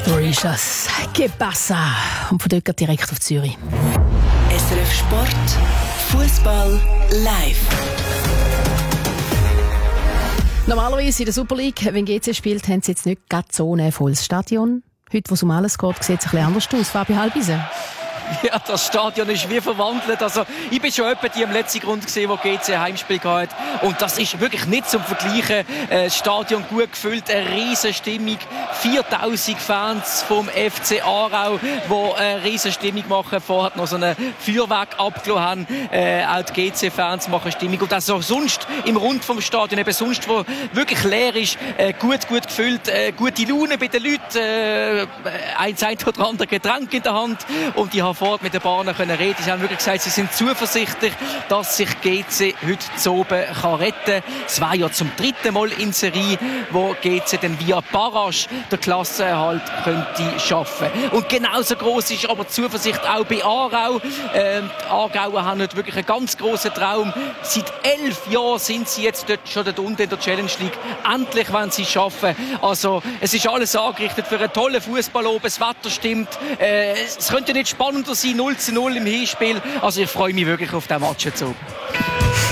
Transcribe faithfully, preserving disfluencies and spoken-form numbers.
Mauritius, que passa? Und von dort geht direkt auf Zürich. S R F Sport, Fußball live. Normalerweise in der Super League, wenn G C spielt, haben sie jetzt nicht gerade so ein volles Stadion. Heute, wo es um alles geht, sieht es ein bisschen anders aus. Fabi Halbisen. Ja, das Stadion ist wie verwandelt. Also, ich bin schon etwa die im letzten Grund gesehen, wo G C ein Heimspiel hatte. Und das ist wirklich nicht zum Vergleichen. Das Stadion gut gefüllt, eine riesen Stimmung. viertausend Fans vom F C Aarau, die eine riesen Stimmung machen. Vorher noch so ein Feuerwerk abgelassen haben. Äh, auch die G C-Fans machen Stimmung. Und auch sonst im Rund vom Stadion, eben sonst, wo wirklich leer ist, äh, gut, gut gefüllt. Äh, gute Laune bei den Leuten. Äh, ein oder andere Getränk in der Hand. Und die haben vor mit den Bahnen können reden. Sie haben wirklich gesagt, sie sind zuversichtlich, dass sich G C heute zu oben kann retten kann. Es war ja zum dritten Mal in Serie, wo G C dann via Barrage der Klassenerhalt könnte schaffen. Und genauso groß ist aber die Zuversicht auch bei Aarau. Ähm, die Aargauer haben heute wirklich einen ganz grossen Traum. Seit elf Jahren sind sie jetzt dort schon dort unten in der Challenge League. Endlich wollen sie es schaffen. Also, es ist alles angerichtet für einen tollen Fußball oben. Das Wetter stimmt. Äh, es könnte nicht spannender sein, null zu null im Hinspiel. Also ich freue mich wirklich auf diesen Match jetzt oben.